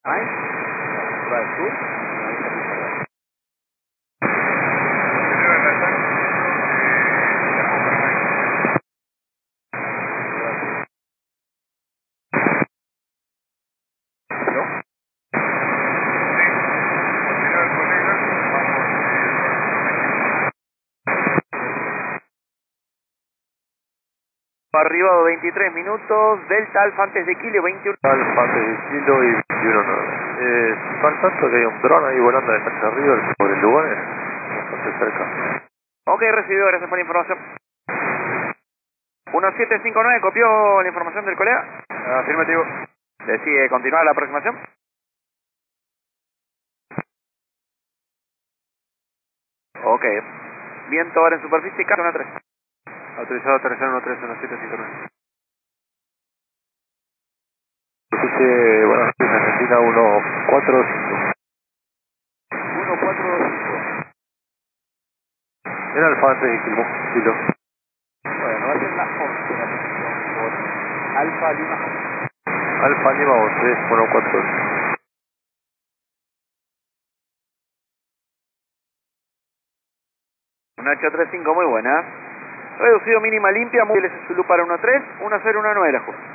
Nice. Drive sur. Arribado 23 minutos, Delta Alfa antes de Kilo 21. Alfa antes de Kilo y 21 9. Son tanto que hay un dron ahí volando de casa arriba sobre el lugar, bastante cerca. Ok, recibido, gracias por la información. 1759, ¿copió la información del colega? Afirmativo. ¿Decide continuar la aproximación? Ok. Viento ahora en superficie, casa 13. Autorizado aterrizar 131759. Superficie, buenas noches, Argentina 145. 145. Era Alfa antes de Kilo. Bueno, va a ser la 11 la posición por Alfa Lima 11. Alfa Lima 11, 145. Una 835 muy buena. Reducido mínima limpia, muy Zulu para 13, 1019 la justa.